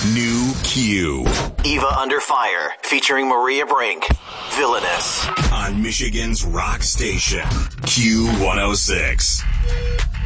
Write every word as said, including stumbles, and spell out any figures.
New Q. Eva Under Fire, featuring Maria Brink. Villainous. On Michigan's rock station, Q one oh six.